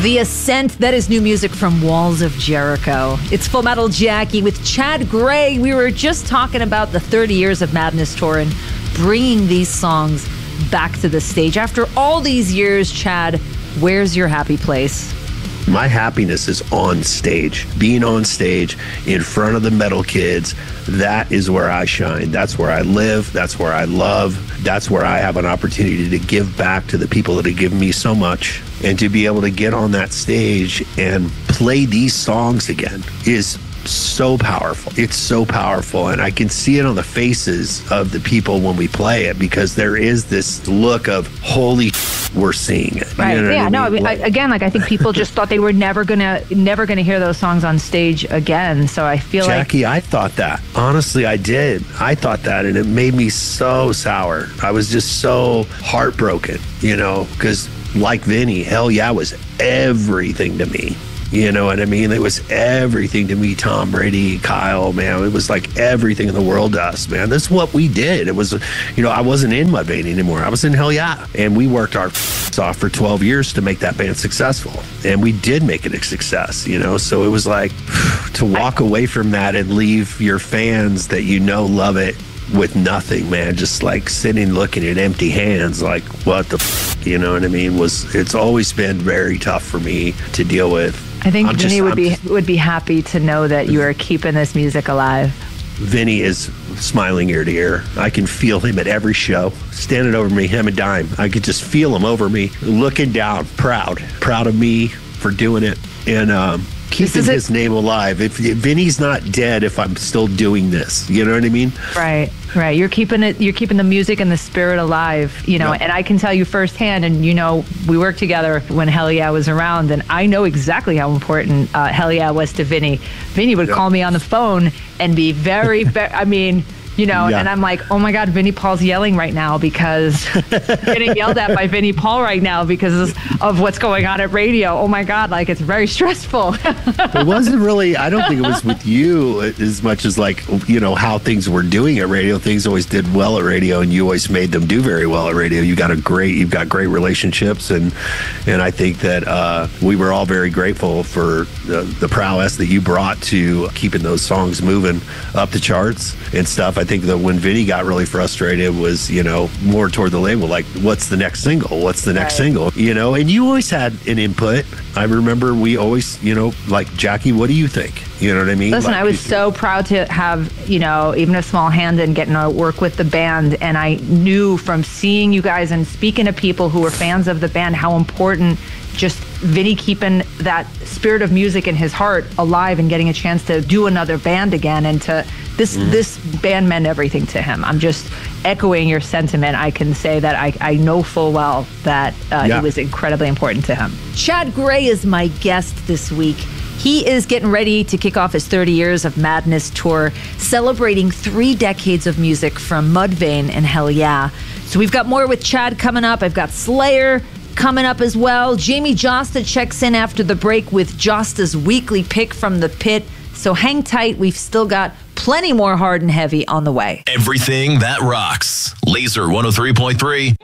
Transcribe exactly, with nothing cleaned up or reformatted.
The Ascent, that is new music from Walls of Jericho. It's Full Metal Jackie with Chad Gray. We were just talking about the thirty years of Madness Tour and bringing these songs back to the stage. After all these years, Chad, where's your happy place? My happiness is on stage. Being on stage in front of the metal kids, that is where I shine. That's where I live. That's where I love. That's where I have an opportunity to give back to the people that have given me so much. And to be able to get on that stage and play these songs again is so powerful. It's so powerful. And I can see it on the faces of the people when we play it, because there is this look of, holy shit, we're seeing it. Right. You know yeah. I mean? No, I mean, I, again, like I think people just thought they were never gonna, never gonna hear those songs on stage again. So I feel Jackie, like I thought that. Honestly, I did. I thought that, and it made me so sour. I was just so heartbroken, you know, because like Vinny, Hell Yeah was everything to me. You know what I mean? It was everything to me. Tom Brady, Kyle, man. It was like everything in the world to us, man. This is what we did. It was, you know, I wasn't in Mudvayne anymore. I was in Hell Yeah. And we worked our off for twelve years to make that band successful. And we did make it a success, you know? So it was like to walk away from that and leave your fans that you know love it with nothing, man, just like sitting looking at empty hands, like what the f-? You know what I mean? Was it's always been very tough for me to deal with. I think I'm Vinny just, would I'm be just, would be happy to know that you are keeping this music alive. Vinny is smiling ear to ear. I can feel him at every show, standing over me, him a dime. I could just feel him over me, looking down, proud, proud of me for doing it. And um keeping his name alive. If, if Vinny's not dead, if I'm still doing this, you know what I mean? Right, right. You're keeping it. You're keeping the music and the spirit alive. You know, Yep. and I can tell you firsthand. And you know, we worked together when Hell Yeah was around, and I know exactly how important uh, Hell Yeah was to Vinny. Vinny would Yep. call me on the phone and be very, very. I mean. You know, Yeah. and I'm like, oh my God, Vinny Paul's yelling right now because getting yelled at by Vinny Paul right now because of what's going on at radio. Oh my God, like it's very stressful. It wasn't really, I don't think it was with you as much as like, you know, how things were doing at radio. Things always did well at radio, and you always made them do very well at radio. You got a great, you've got great relationships, and and I think that uh, we were all very grateful for the, the prowess that you brought to keeping those songs moving up the charts and stuff. I think that when Vinny got really frustrated was, you know, more toward the label, like, what's the next single? What's the next Right. single? You know, and you always had an input. I remember we always, you know, like, Jackie, what do you think? You know what I mean? Listen, Like, I was so proud to have, you know, even a small hand in getting to work with the band. And I knew from seeing you guys and speaking to people who were fans of the band how important just Vinny keeping that spirit of music in his heart alive and getting a chance to do another band again. And to this mm-hmm. this band meant everything to him. I'm just echoing your sentiment. I can say that I, I know full well that uh, Yeah. it was incredibly important to him. Chad Gray is my guest this week. He is getting ready to kick off his thirty years of Madness Tour, celebrating three decades of music from Mudvayne and Hell Yeah. So we've got more with Chad coming up. I've got Slayer coming up as well. Jamie Josta checks in after the break with Josta's weekly pick from the pit. So hang tight. We've still got plenty more hard and heavy on the way. Everything that rocks. Laser one oh three point three.